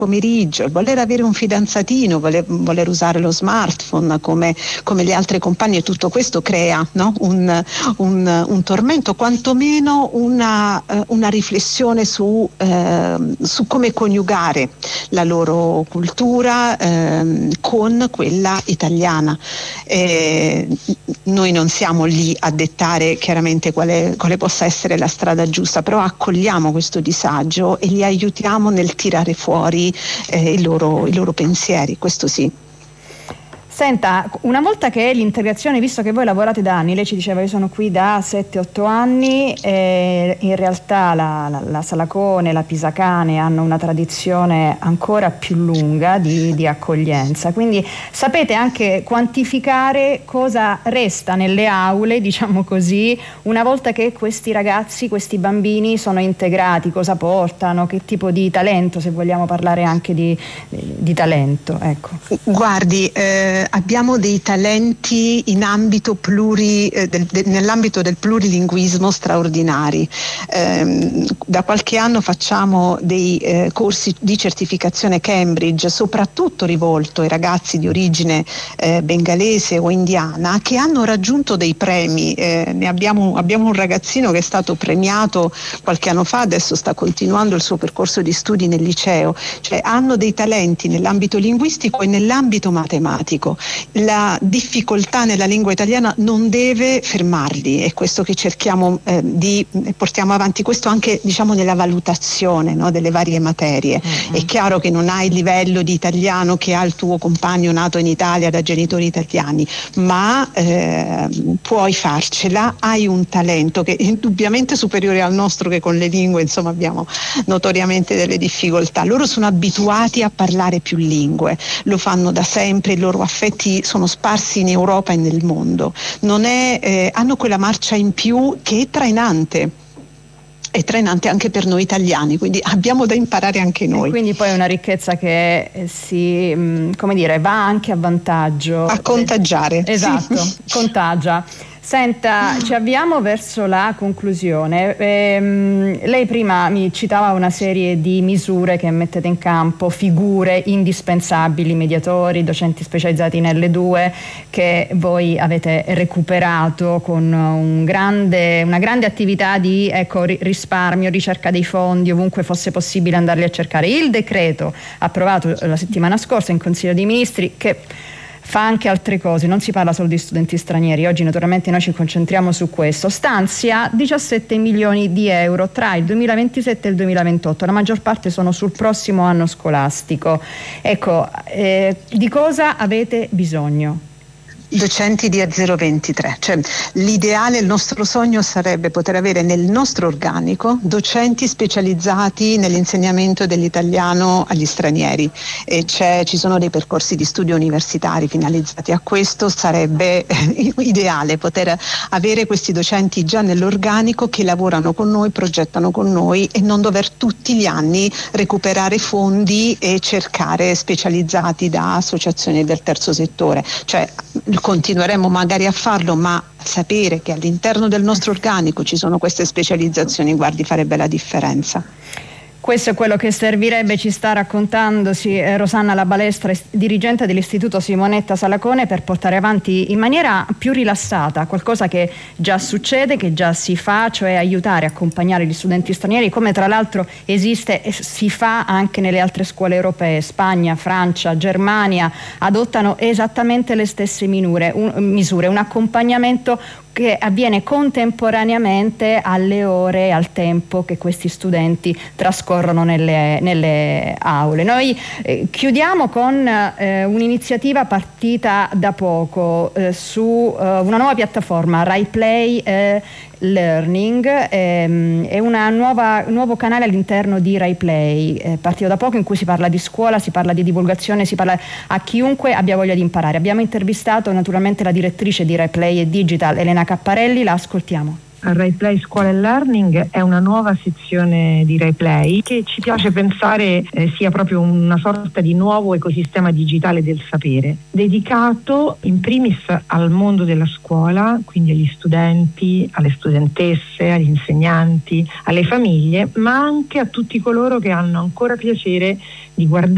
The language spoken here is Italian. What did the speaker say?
pomeriggio, voler avere un fidanzatino, voler usare lo smartphone come le altre compagne. Tutto questo crea, no? un tormento, quantomeno una riflessione su come coniugare la loro cultura con quella italiana. Noi non siamo lì a dettare chiaramente quale possa essere la strada giusta, però accogliamo questo disagio e li aiutiamo nel tirare fuori i loro pensieri, questo sì. Senta, una volta che l'integrazione, visto che voi lavorate da anni, lei ci diceva io sono qui da 7-8 anni, in realtà la Salacone, la Pisacane hanno una tradizione ancora più lunga di accoglienza, quindi sapete anche quantificare cosa resta nelle aule, diciamo così, una volta che questi ragazzi, questi bambini sono integrati, cosa portano, che tipo di talento, se vogliamo parlare anche di talento, ecco. Guardi, abbiamo dei talenti in ambito nell'ambito del plurilinguismo straordinari. Da qualche anno facciamo dei corsi di certificazione Cambridge, soprattutto rivolto ai ragazzi di origine bengalese o indiana, che hanno raggiunto dei premi. Abbiamo un ragazzino che è stato premiato qualche anno fa, adesso sta continuando il suo percorso di studi nel liceo. Cioè hanno dei talenti nell'ambito linguistico e nell'ambito matematico. La difficoltà nella lingua italiana non deve fermarli, è questo che cerchiamo di portiamo avanti, questo anche diciamo nella valutazione, no, delle varie materie. È chiaro che non hai il livello di italiano che ha il tuo compagno nato in Italia da genitori italiani, ma puoi farcela, hai un talento che è indubbiamente superiore al nostro, che con le lingue insomma abbiamo notoriamente delle difficoltà. Loro sono abituati a parlare più lingue, lo fanno da sempre, i loro affetti sono sparsi in Europa e nel mondo. Hanno quella marcia in più che è trainante anche per noi italiani, quindi abbiamo da imparare anche noi. E quindi poi è una ricchezza che va anche a vantaggio. A contagiare. Esatto, sì. Contagia. Senta, ci avviamo verso la conclusione. Lei prima mi citava una serie di misure che mettete in campo, figure indispensabili, mediatori, docenti specializzati nelle due, che voi avete recuperato con una grande attività di risparmio, ricerca dei fondi, ovunque fosse possibile andarli a cercare. Il decreto approvato la settimana scorsa in Consiglio dei Ministri, che fa anche altre cose, non si parla solo di studenti stranieri, oggi naturalmente noi ci concentriamo su questo, stanzia 17 milioni di euro tra il 2027 e il 2028, la maggior parte sono sul prossimo anno scolastico. Ecco, di cosa avete bisogno? Docenti di A023, cioè l'ideale, il nostro sogno sarebbe poter avere nel nostro organico docenti specializzati nell'insegnamento dell'italiano agli stranieri, e ci sono dei percorsi di studio universitari finalizzati a questo. Sarebbe ideale poter avere questi docenti già nell'organico che lavorano con noi, progettano con noi, e non dover tutti gli anni recuperare fondi e cercare specializzati da associazioni del terzo settore. Cioè continueremo magari a farlo, ma sapere che all'interno del nostro organico ci sono queste specializzazioni, guardi, farebbe la differenza. Questo è quello che servirebbe, ci sta raccontandosi Rosanna La Balestra, dirigente dell'Istituto Simonetta Salacone, per portare avanti in maniera più rilassata qualcosa che già succede, che già si fa, cioè aiutare, accompagnare gli studenti stranieri, come tra l'altro esiste e si fa anche nelle altre scuole europee. Spagna, Francia, Germania adottano esattamente le stesse misure, un accompagnamento che avviene contemporaneamente alle ore, al tempo che questi studenti trascorrono nelle aule. Noi chiudiamo con un'iniziativa partita da poco su una nuova piattaforma, RaiPlay Learning, è un nuovo canale all'interno di RaiPlay, partito da poco, in cui si parla di scuola, si parla di divulgazione, si parla a chiunque abbia voglia di imparare. Abbiamo intervistato naturalmente la direttrice di RaiPlay e Digital, Elena Capparelli, la ascoltiamo. RaiPlay Scuola e Learning è una nuova sezione di RaiPlay che ci piace pensare sia proprio una sorta di nuovo ecosistema digitale del sapere, dedicato in primis al mondo della scuola, quindi agli studenti, alle studentesse, agli insegnanti, alle famiglie, ma anche a tutti coloro che hanno ancora piacere di guardare